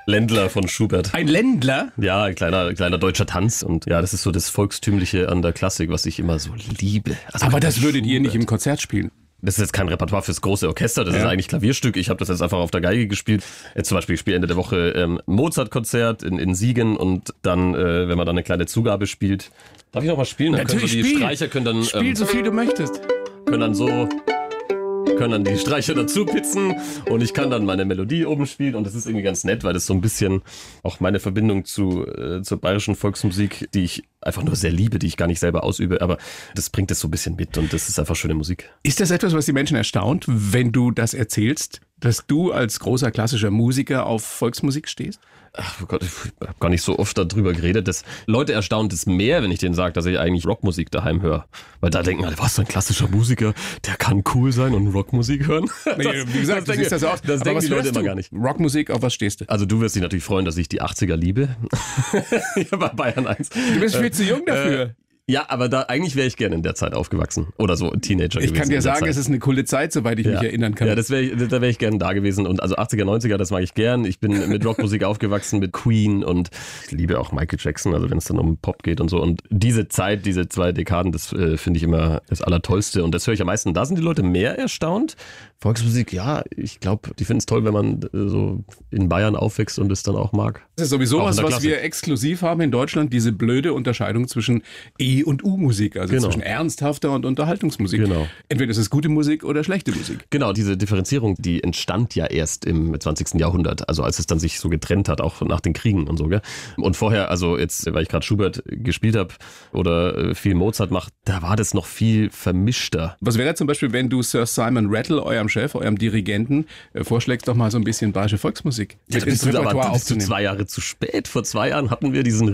Ländler von Schubert. Ein Ländler? Ja, ein kleiner deutscher Tanz. Und ja, das ist so das Volkstümliche an der Klassik, was ich immer so liebe. Also aber das würdet ihr nicht im Konzert spielen? Das ist jetzt kein Repertoire fürs große Orchester, das ist eigentlich Klavierstück. Ich habe das jetzt einfach auf der Geige gespielt. Jetzt zum Beispiel, ich spiele Ende der Woche Mozart-Konzert in Siegen und dann, wenn man dann eine kleine Zugabe spielt. Darf ich noch mal spielen? Dann natürlich können so die Streicher können dann... Spiel so viel du möchtest. Können dann die Streicher dazu pitzen und ich kann dann meine Melodie oben spielen und das ist irgendwie ganz nett, weil das so ein bisschen auch meine Verbindung zur bayerischen Volksmusik, die ich einfach nur sehr liebe, die ich gar nicht selber ausübe, aber das bringt es so ein bisschen mit und das ist einfach schöne Musik. Ist das etwas, was die Menschen erstaunt, wenn du das erzählst, dass du als großer klassischer Musiker auf Volksmusik stehst? Ach oh Gott, ich habe gar nicht so oft darüber geredet. Das Leute erstaunt es mehr, wenn ich denen sage, dass ich eigentlich Rockmusik daheim höre. Weil da denken alle, was, so ein klassischer Musiker, der kann cool sein und Rockmusik hören. Wie gesagt, das ist auch. Das denken die Leute immer gar nicht. Rockmusik, auf was stehst du? Also du wirst dich natürlich freuen, dass ich die 80er liebe. Ja, bei Bayern 1. Du bist viel zu jung dafür. Ja, aber eigentlich wäre ich gerne in der Zeit aufgewachsen. Oder so Teenager gewesen. Ich kann dir sagen, es ist eine coole Zeit, soweit ich mich erinnern kann. Ja, da wäre ich gerne da gewesen. Und also 80er, 90er, das mag ich gern. Ich bin mit Rockmusik aufgewachsen, mit Queen und ich liebe auch Michael Jackson, also wenn es dann um Pop geht und so. Und diese Zeit, diese 2 Dekaden, das finde ich immer das Allertollste. Und das höre ich am meisten. Da sind die Leute mehr erstaunt. Volksmusik, ja, ich glaube, die finden es toll, wenn man so in Bayern aufwächst und es dann auch mag. Das ist sowieso was wir exklusiv haben in Deutschland, diese blöde Unterscheidung zwischen E- und U-Musik, also zwischen ernsthafter und Unterhaltungsmusik. Genau. Entweder ist es gute Musik oder schlechte Musik. Genau, diese Differenzierung, die entstand ja erst im 20. Jahrhundert, also als es dann sich so getrennt hat, auch nach den Kriegen und so. Gell? Und vorher, also jetzt, weil ich gerade Schubert gespielt habe oder viel Mozart mache, da war das noch viel vermischter. Was wäre zum Beispiel, wenn du Sir Simon Rattle, eurem Chef, eurem Dirigenten, vorschlägst, doch mal so ein bisschen bayerische Volksmusik Ja, da bist du 2 Jahre zu spät. Vor 2 Jahren hatten wir diesen